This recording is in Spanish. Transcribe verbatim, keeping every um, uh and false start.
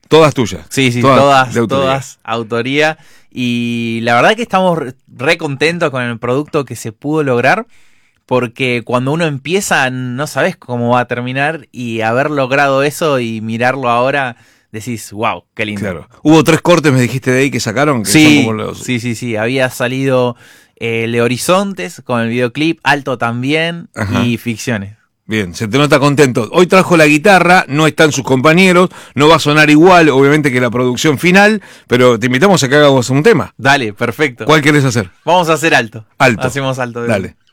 Todas tuyas. Sí, sí, todas, todas, de autoría. todas autoría. Y la verdad que estamos re, re contentos con el producto que se pudo lograr, porque cuando uno empieza no sabes cómo va a terminar, y haber logrado eso y mirarlo ahora, decís, wow, qué lindo. Claro. Hubo tres cortes, me dijiste, de ahí que sacaron, que Sí, son como los... sí, sí, sí. Había salido eh, Le Horizontes con el videoclip, Alto también, Ajá. y Ficciones. Bien, se te nota contento. Hoy trajo la guitarra, no están sus compañeros, no va a sonar igual, obviamente, que la producción final, pero te invitamos a que hagamos un tema. Dale, perfecto. ¿Cuál querés hacer? Vamos a hacer Alto. Alto. Hacemos Alto. De Dale.